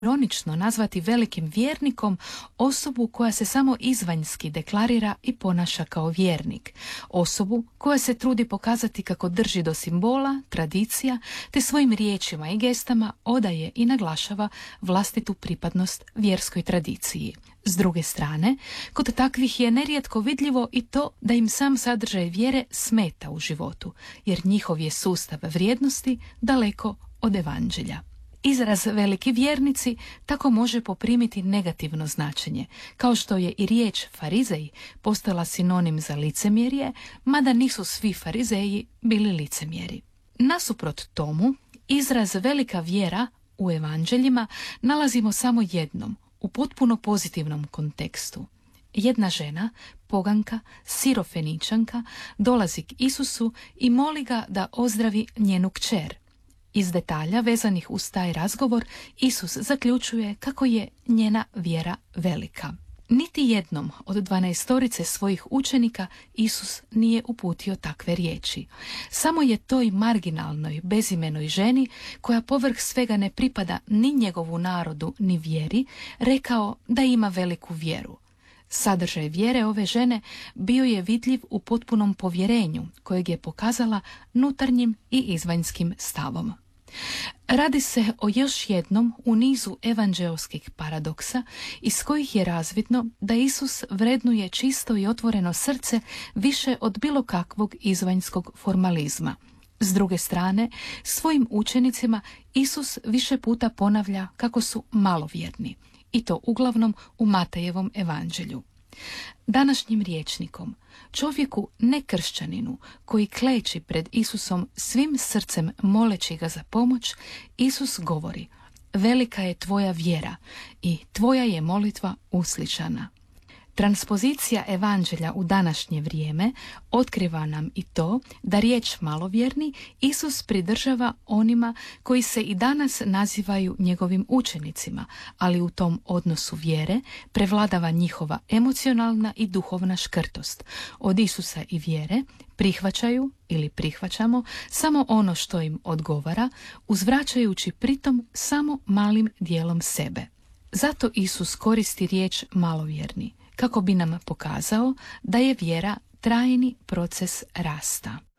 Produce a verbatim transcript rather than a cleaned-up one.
ironično nazvati velikim vjernikom osobu koja se samo izvanjski deklarira i ponaša kao vjernik, osobu koja se trudi pokazati kako drži do simbola, tradicija, te svojim riječima i gestama odaje i naglašava vlastitu pripadnost vjerskoj tradiciji. S druge strane, kod takvih je nerijetko vidljivo i to da im sam sadržaj vjere smeta u životu, jer njihov je sustav vrijednosti daleko od evanđelja. Izraz veliki vjernici tako može poprimiti negativno značenje, kao što je i riječ farizeji postala sinonim za licemjerje, mada nisu svi farizeji bili licemjeri. Nasuprot tomu, izraz velika vjera u evanđeljima nalazimo samo jednom, u potpuno pozitivnom kontekstu. Jedna žena, poganka, sirofeničanka, dolazi k Isusu i moli ga da ozdravi njenu kćer. Iz detalja vezanih uz taj razgovor Isus zaključuje kako je njena vjera velika. Niti jednom od dvanaestorice svojih učenika Isus nije uputio takve riječi. Samo je toj marginalnoj, bezimenoj ženi, koja povrh svega ne pripada ni njegovu narodu ni vjeri, rekao da ima veliku vjeru. Sadržaj vjere ove žene bio je vidljiv u potpunom povjerenju kojeg je pokazala nutarnjim i izvanjskim stavom. Radi se o još jednom u nizu evanđeoskih paradoksa iz kojih je razvidno da Isus vrednuje čisto i otvoreno srce više od bilo kakvog izvanjskog formalizma. S druge strane, svojim učenicima Isus više puta ponavlja kako su malovjerni, i to uglavnom u Matejevom evanđelju. Današnjim rječnikom, čovjeku nekršćaninu koji kleči pred Isusom svim srcem moleći ga za pomoć, Isus govori: velika je tvoja vjera i tvoja je molitva uslišana. Transpozicija evanđelja u današnje vrijeme otkriva nam i to da riječ malovjerni Isus pridržava onima koji se i danas nazivaju njegovim učenicima, ali u tom odnosu vjere prevladava njihova emocionalna i duhovna škrtost. Od Isusa i vjere prihvaćaju ili prihvaćamo samo ono što im odgovara, uzvraćajući pritom samo malim dijelom sebe. Zato Isus koristi riječ malovjerni, kako bi nam pokazao da je vjera trajni proces rasta.